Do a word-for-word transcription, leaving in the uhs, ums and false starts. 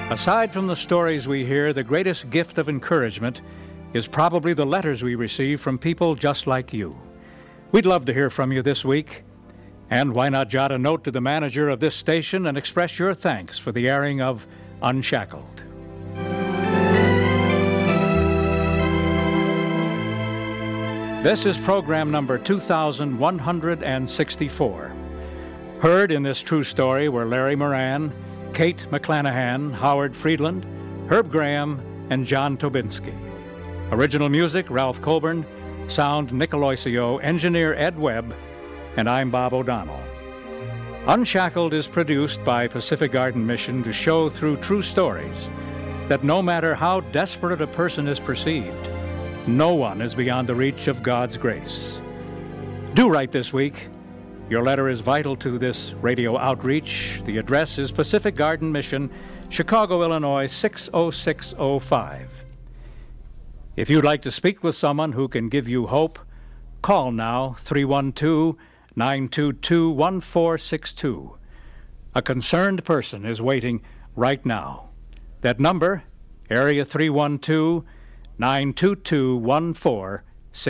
Aside from the stories we hear, the greatest gift of encouragement is probably the letters we receive from people just like you. We'd love to hear from you this week. And why not jot a note to the manager of this station and express your thanks for the airing of Unshackled. This is program number two thousand one hundred sixty-four. Heard in this true story were Larry Moran, Kate McClanahan, Howard Friedland, Herb Graham, and John Tobinski. Original music, Ralph Colburn. Sound, Nick Aloisio. Engineer, Ed Webb. And I'm Bob O'Donnell. Unshackled is produced by Pacific Garden Mission to show through true stories that no matter how desperate a person is perceived, no one is beyond the reach of God's grace. Do write this week. Your letter is vital to this radio outreach. The address is Pacific Garden Mission, Chicago, Illinois, six oh six oh five. If you'd like to speak with someone who can give you hope, call now, three one two, nine two two, one four six two. A concerned person is waiting right now. That number, area three one two, nine two two, one four